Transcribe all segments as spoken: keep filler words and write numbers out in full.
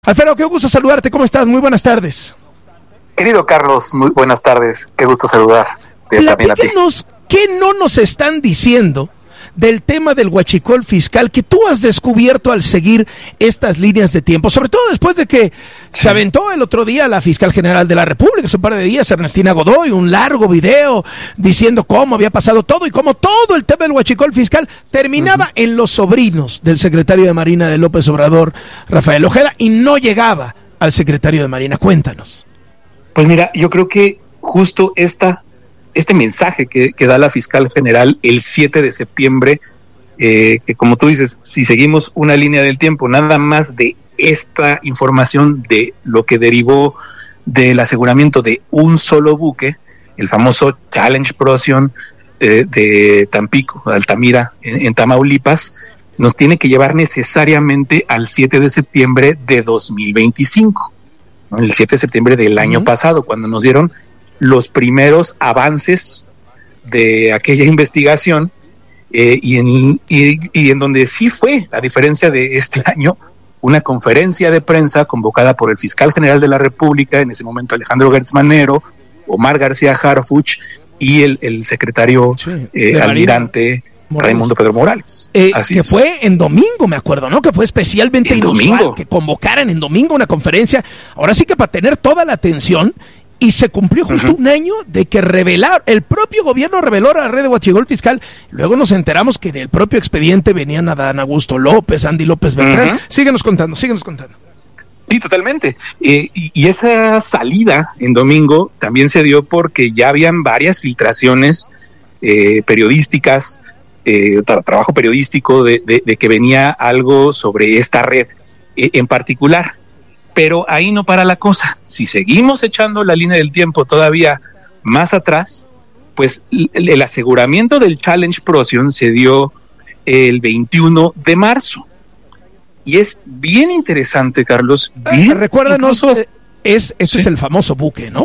Alfredo, qué gusto saludarte, ¿cómo estás? Muy buenas tardes. Querido Carlos, muy buenas tardes, qué gusto saludarte también a ti. Platícanos, ¿qué no nos están diciendo del tema del huachicol fiscal que tú has descubierto al seguir estas líneas de tiempo? Sobre todo después de que sí. se aventó el otro día la fiscal general de la República, hace un par de días, Ernestina Godoy, un largo video diciendo cómo había pasado todo y cómo todo el tema del huachicol fiscal terminaba uh-huh. en los sobrinos del secretario de Marina de López Obrador, Rafael Ojeda, y no llegaba al secretario de Marina. Cuéntanos. Pues mira, yo creo que justo esta este mensaje que, que da la fiscal general el siete de septiembre, eh, que como tú dices, si seguimos una línea del tiempo, nada más de esta información de lo que derivó del aseguramiento de un solo buque, el famoso Challenge Procyon eh, de Tampico, Altamira, en, en Tamaulipas, nos tiene que llevar necesariamente al siete de septiembre de dos mil veinticinco, ¿no? El siete de septiembre del año uh-huh. pasado, cuando nos dieron los primeros avances de aquella investigación eh, y, en, y, y en donde sí fue, a diferencia de este año, una conferencia de prensa convocada por el fiscal general de la República, en ese momento Alejandro Gertz Manero, Omar García Harfuch y el, el secretario sí, eh, almirante Morales. Raimundo Pedro Morales. Eh, Así que es. Fue en domingo, me acuerdo, ¿no? Que fue especialmente en inusual domingo. Que convocaran en domingo una conferencia. Ahora sí que para tener toda la atención. Y se cumplió justo uh-huh. un año de que revelaron, el propio gobierno reveló a la red de huachicol fiscal. Luego nos enteramos que en el propio expediente venían Adán Augusto López, Andy López Beltrán. Uh-huh. Síguenos contando, síguenos contando. Sí, totalmente. Eh, y, y esa salida en domingo también se dio porque ya habían varias filtraciones eh, periodísticas, eh, tra- trabajo periodístico de, de, de que venía algo sobre esta red eh, en particular. Pero ahí no para la cosa. Si seguimos echando la línea del tiempo todavía más atrás, pues el, el aseguramiento del Challenge Procyon se dio el veintiuno de marzo. Y es bien interesante, Carlos. Bien, eh, recuérdanos, incluso, es, este ¿sí? es el famoso buque, ¿no?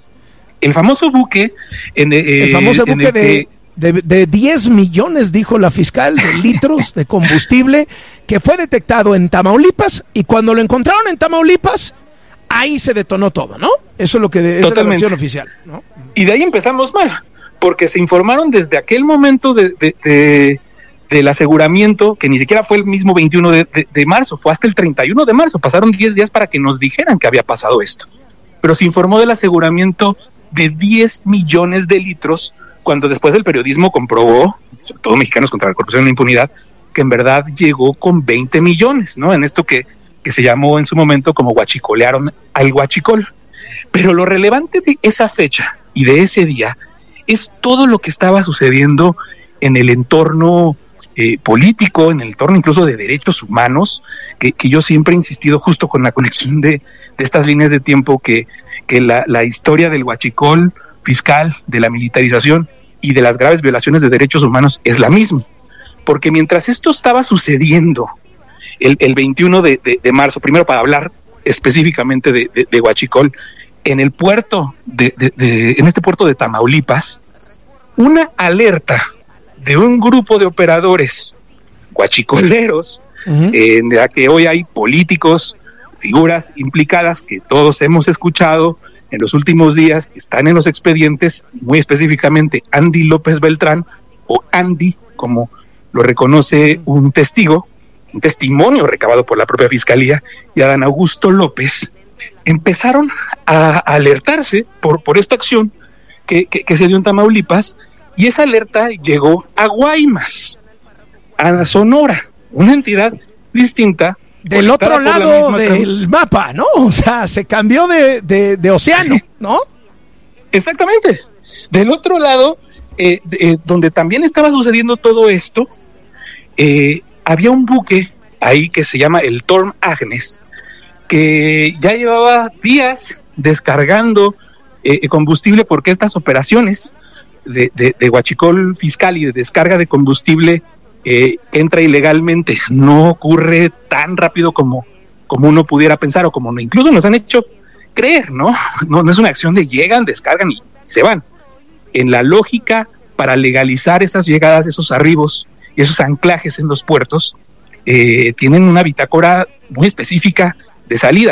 El famoso buque. En, eh, el famoso en buque el de... que, De, de diez millones, dijo la fiscal, de litros de combustible que fue detectado en Tamaulipas, y cuando lo encontraron en Tamaulipas, ahí se detonó todo, ¿no? Eso es lo que de, es la versión oficial, ¿no? Y de ahí empezamos mal, porque se informaron desde aquel momento de, de, de, del aseguramiento, que ni siquiera fue el mismo veintiuno de, de, de marzo, fue hasta el treinta y uno de marzo, pasaron diez días para que nos dijeran que había pasado esto. Pero se informó del aseguramiento de diez millones de litros, cuando después el periodismo comprobó, sobre todo Mexicanos contra la Corrupción y la Impunidad, que en verdad llegó con veinte millones, ¿no? En esto que, que se llamó en su momento como huachicolearon al huachicol. Pero lo relevante de esa fecha y de ese día es todo lo que estaba sucediendo en el entorno eh, político, en el entorno incluso de derechos humanos, que, que yo siempre he insistido justo con la conexión de, de estas líneas de tiempo, que, que la, la historia del huachicol fiscal, de la militarización y de las graves violaciones de derechos humanos es la misma, porque mientras esto estaba sucediendo el, el veintiuno de, de, de marzo, primero para hablar específicamente de, de, de huachicol, en el puerto de, de, de, en este puerto de Tamaulipas, una alerta de un grupo de operadores huachicoleros, uh-huh. eh, en la que hoy hay políticos, figuras implicadas que todos hemos escuchado en los últimos días, que están en los expedientes, muy específicamente Andy López Beltrán, o Andy, como lo reconoce un testigo, un testimonio recabado por la propia Fiscalía, y Adán Augusto López, empezaron a alertarse por, por esta acción que, que, que se dio en Tamaulipas, y esa alerta llegó a Guaymas, a Sonora, una entidad distinta, del otro lado del mapa, ¿no? O sea, se cambió de, de, de océano, ¿no? Exactamente. Del otro lado, eh, de, donde también estaba sucediendo todo esto, eh, había un buque ahí que se llama el Torm Agnes, que ya llevaba días descargando eh, combustible, porque estas operaciones de, de, de huachicol fiscal y de descarga de combustible Eh, entra ilegalmente, no ocurre tan rápido como, como uno pudiera pensar, o como incluso nos han hecho creer, ¿no? No, no es una acción de llegan, descargan y se van. En la lógica para legalizar esas llegadas, esos arribos y esos anclajes en los puertos, eh, tienen una bitácora muy específica de salida.